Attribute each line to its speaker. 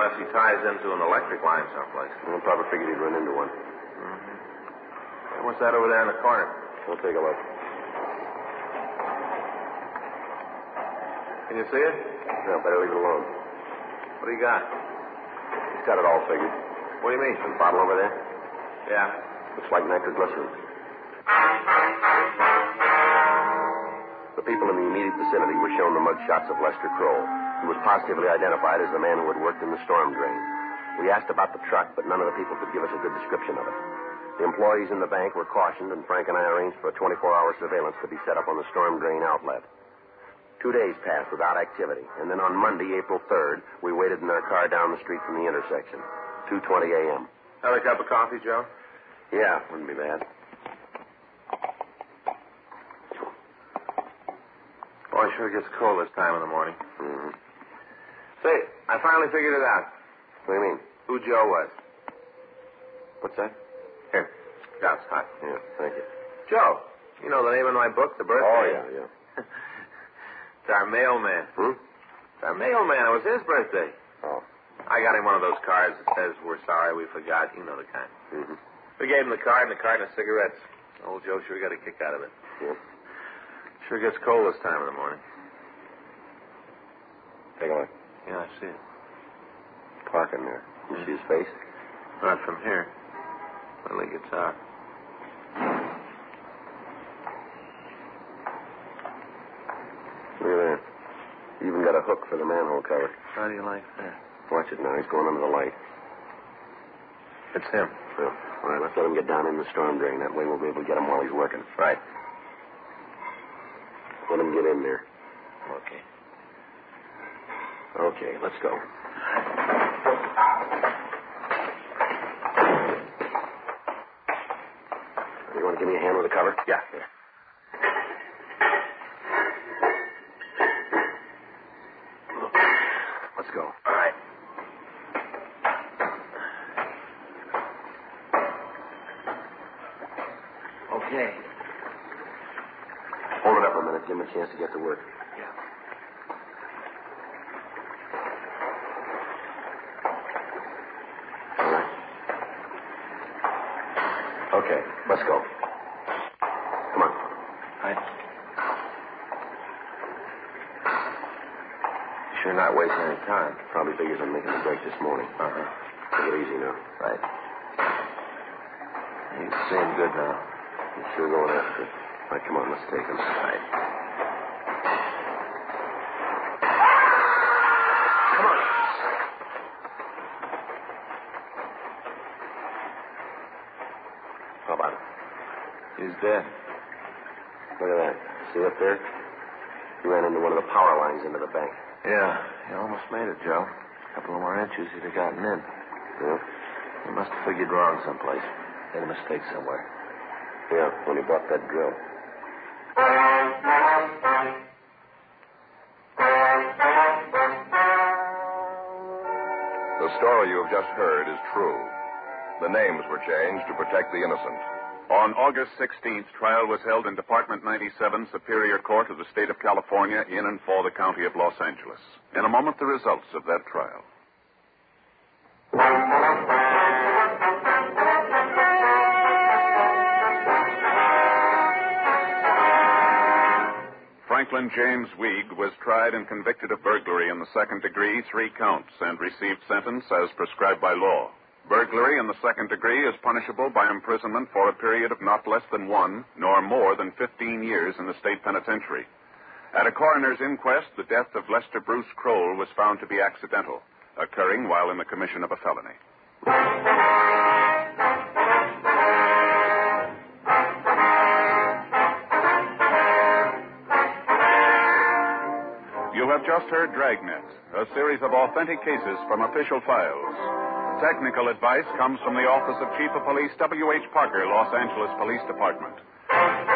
Speaker 1: unless he ties into an electric line someplace.
Speaker 2: I probably figured he'd run into one.
Speaker 1: Mm-hmm. Hey, what's that over there in the corner?
Speaker 2: We'll take a look.
Speaker 1: Can you see it?
Speaker 2: No, better leave it alone.
Speaker 1: What do you got?
Speaker 2: He's got it all figured.
Speaker 1: What do you mean?
Speaker 2: The bottle over there?
Speaker 1: Yeah.
Speaker 2: Looks like nitroglycerin. The people in the immediate vicinity were shown the mug shots of Lester Kroll, who was positively identified as the man who had worked in the storm drain. We asked about the truck, but none of the people could give us a good description of it. The employees in the bank were cautioned, and Frank and I arranged for a 24-hour surveillance to be set up on the storm drain outlet. 2 days passed without activity, and then on Monday, April 3rd, we waited in our car down the street from the intersection. 2:20 a.m.
Speaker 1: Have a cup of coffee, Joe?
Speaker 2: Yeah, wouldn't be bad.
Speaker 1: Boy, it sure gets cold this time in the morning.
Speaker 2: Mm-hmm.
Speaker 1: Say, I finally figured it out.
Speaker 2: What do you mean?
Speaker 1: Who Joe was.
Speaker 2: What's that?
Speaker 1: Here. Yeah, it's hot.
Speaker 2: Yeah, thank you.
Speaker 1: Joe. You know the name of my book, The Birthday?
Speaker 2: Oh, yeah.
Speaker 1: It's our mailman. It's our mailman. It was his birthday.
Speaker 2: Oh.
Speaker 1: I got him one of those cards that says, "We're sorry we forgot." You know the kind.
Speaker 2: Mm-hmm.
Speaker 1: We gave him the card and the carton of cigarettes. Old Joe sure got a kick out of it.
Speaker 2: Yeah.
Speaker 1: Sure gets cold this time in the morning.
Speaker 2: Take a look.
Speaker 1: Yeah, I see it.
Speaker 2: Parking there. You see his face?
Speaker 1: Not from here. Well, he gets out.
Speaker 2: Look at that. He even got a hook for the manhole cover.
Speaker 1: How do you like that?
Speaker 2: Watch it now. He's going under the light.
Speaker 1: It's him.
Speaker 2: Well, all right, let's let him get down in the storm drain. That way we'll be able to get him while he's working.
Speaker 1: Right.
Speaker 2: Let him get in there.
Speaker 1: Okay.
Speaker 2: Okay, let's go. You want to give me a hand with the cover?
Speaker 1: Yeah.
Speaker 2: Let's go.
Speaker 1: All right. Okay.
Speaker 2: Hold it up a minute. Give him a chance to get to work.
Speaker 1: Yeah.
Speaker 2: All right. Okay, let's go. Come on.
Speaker 1: Right. Sure not wasting any time.
Speaker 2: Probably figures on making the break this morning.
Speaker 1: Uh-huh.
Speaker 2: Take it easy now.
Speaker 1: Right. You seem good now.
Speaker 2: He's sure going after it. All right, come on, let's take him.
Speaker 1: Right.
Speaker 2: Come on. How about it?
Speaker 1: He's dead.
Speaker 2: Look at that. See up there? He ran into one of the power lines into the bank.
Speaker 1: Yeah, he almost made it, Joe. A couple of more inches, he'd have gotten in.
Speaker 2: Yeah?
Speaker 1: He must have figured wrong someplace. Made a mistake somewhere.
Speaker 2: Yeah, when he bought that drill.
Speaker 3: The story you have just heard is true. The names were changed to protect the innocent. On August 16th, trial was held in Department 97, Superior Court of the State of California, in and for the County of Los Angeles. In a moment, the results of that trial. Franklin James Weig was tried and convicted of burglary in the second degree, 3 counts, and received sentence as prescribed by law. Burglary in the second degree is punishable by imprisonment for a period of not less than 1, nor more than 15 years in the state penitentiary. At a coroner's inquest, the death of Lester Bruce Kroll was found to be accidental, occurring while in the commission of a felony. You have just heard Dragnet, a series of authentic cases from official files. Technical advice comes from the Office of Chief of Police W.H. Parker, Los Angeles Police Department.